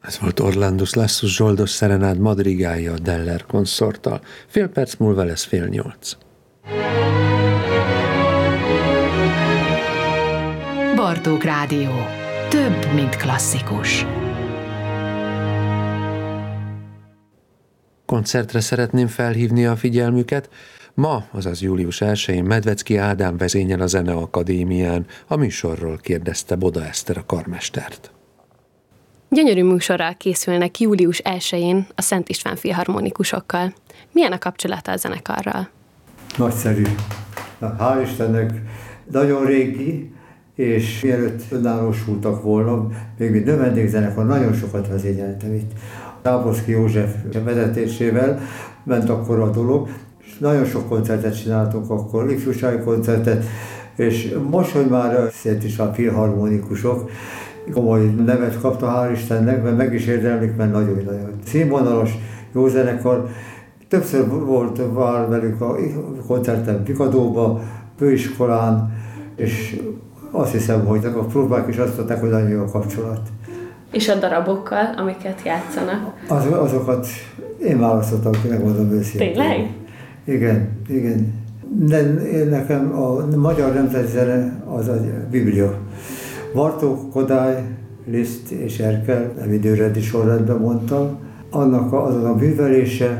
Ez volt Orlandus Lassus Zsoldos szerenád madrigája a Deller konszorttal. Fél perc múlva lesz 7:30. Bartók Rádió. Több, mint klasszikus. Koncertre szeretném felhívni a figyelmüket. Ma, azaz július 1-én Medvecki Ádám vezényel a Zeneakadémián. A műsorról kérdezte Boda Eszter a karmestert. Gyönyörű műsorral készülnek július 1-én a Szent István filharmonikusokkal. Milyen a kapcsolata a zenekarral? Nagyszerű. Hál' Istennek nagyon régi, és mielőtt önállósultak volna, még mint növendékzenekar nagyon sokat vezényeltem itt. Táborszky József vezetésével ment akkor a dolog, és nagyon sok koncertet csináltunk akkor, ifjúsági koncertet, és most, hogy már Szent István filharmonikusok, komoly nevet kapta, hál' Istennek, mert meg is érdemlik, mert nagyon-nagyon színvonalas, jó zenekar. Többször volt velük a koncerten Pikadóba, főiskolán, és azt hiszem, hogy a próbák is azt mondták, hogy nagyon jó a kapcsolat. És a darabokkal, amiket játszanak? Azokat én választottam ki, megmondom őszintén. Tényleg? Igen. De nekem a magyar nemzeti zene az a biblia. Bartók, Kodály, Liszt és Erkel, nem időrendi sorrendben mondtam, annak azon a művelése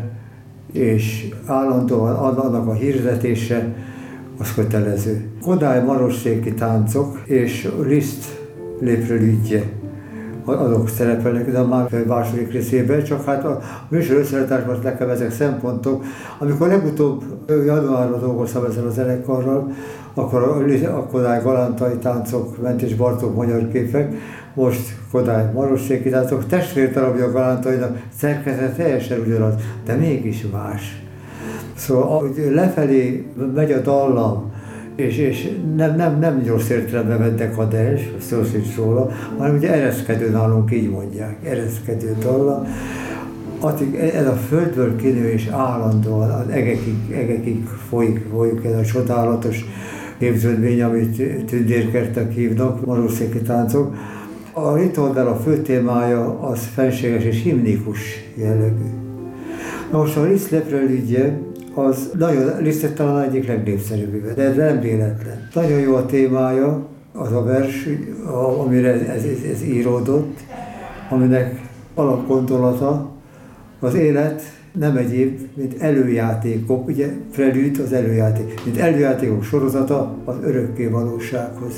és állandóan annak a hirdetése az kötelező. Kodály marosszéki táncok és Liszt léprelügyje, azok szerepelnek, de már a második részében, csak hát a műsor összeállításban nekem ezek szempontok. Amikor legutóbb januárban dolgoztam ezzel a zenekarral, akkor a Kodály galántai táncok ment és Bartók magyar képek, most Kodály marosszéki táncok, testvérdarabja a galántainak, szerkezet teljesen ugyanaz, de mégis más. Szóval lefelé megy a dallam, és nem gyors értelemben vett dekadens, szó sincs róla, hanem ugye ereszkedő, nálunk így mondják, ereszkedő dallam. Addig ez a földből kinő és állandóan az egekig folyik ez a csodálatos képződmény, amit tündérkertek hívnak, marosszéki táncok. A ritornál a fő témája az fenséges és himnikus jellegű. Na most a Liszt léprelügyje, az nagyon, Lisztet talán egyik legnépszerűbb, de ez nem véletlen. Nagyon jó a témája, az a vers, amire ez íródott, aminek alapgondolata az élet nem egyéb, mint előjátékok, ugye prelűd az előjáték, mint előjátékok sorozata az örökké valósághoz.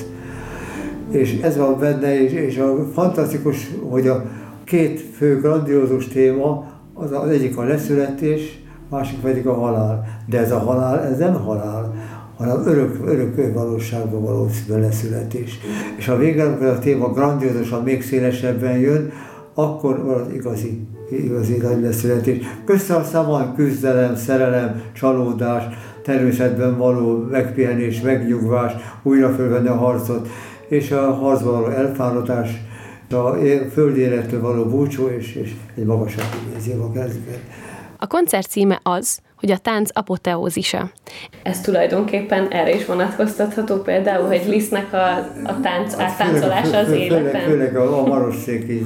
És ez van benne, és a fantasztikus, hogy a két fő grandiózus téma, az egyik a leszületés, másik pedig a halál. De ez a halál, ez nem halál, hanem örök valóságban való leszületés. És a végén, amikor a téma grandiózusan, még szélesebben jön, akkor van az igazi nagy leszületés. Közte aztán van küzdelem, szerelem, csalódás, természetben való megpihenés, megnyugvás, újra fölvenni a harcot, és a harcban való elfáradás, a földi élettől való búcsú, és egy magasabb idézi a kezüket. A koncert címe az, hogy a tánc apoteózisa. Ez tulajdonképpen erre is vonatkoztatható, például, hogy Lisztnek a tánc áttáncolása az életben. Főleg a marosszéki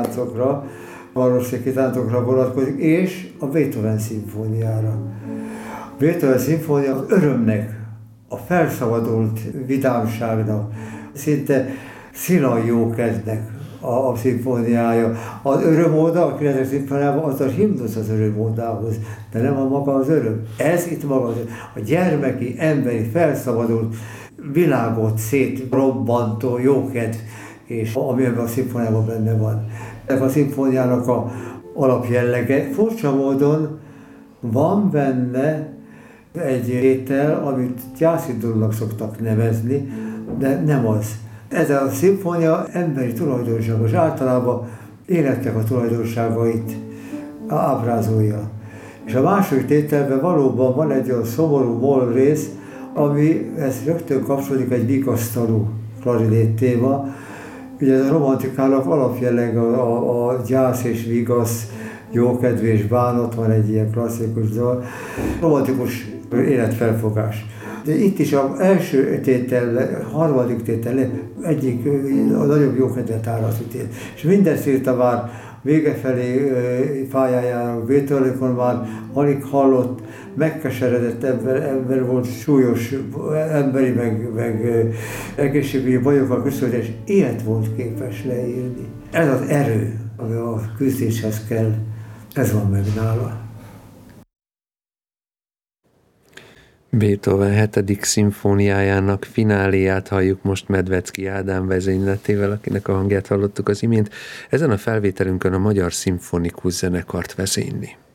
táncokra vonatkozik, és a Beethoven szimfóniára. A Beethoven szimfónia az örömnek, a felszabadult vidámságnak, szinte színai jókedvnek a szimfóniája. Az örömóda, a 9. szimfóniában az a himnusz az örömódához, de nem a maga az öröm. Ez itt maga az öröm. A gyermeki, emberi, felszabadult, világot szétrobbantó jókedv, és ami ebben a szimfóniában benne van. Ennek a szimfóniának a alapjellege furcsa módon van benne egy étel, amit gyászidulnak szoktak nevezni, de nem az. Ez a szimfónia emberi tulajdonságos, általában életnek a tulajdonságait ábrázolja. És a második tételben valóban van egy olyan szomorú moll rész, ami ez rögtön kapcsolódik egy vigasztaló klarinét téma. Ugye ez a romantikának alapjelleg a gyász és vigasz, jókedv és bánat, van egy ilyen klasszikus dal, romantikus életfelfogás. De itt is az első tétel, harmadik tétel, egyik a nagyobb jókedvet árazú tétel. És mindezt írta már vége felé pályájára, vételékon már alig hallott, megkeseredett ember volt, súlyos emberi, meg egészségügyi bajokkal küszöbölt, és ilyet volt képes leírni. Ez az erő, ami a küzdéshez kell, ez van meg nála. Beethoven 7. szimfóniájának fináléját halljuk most Medvecki Ádám vezényletével, akinek a hangját hallottuk az imént. Ezen a felvételünkön a Magyar Szimfonikus Zenekart vezényli.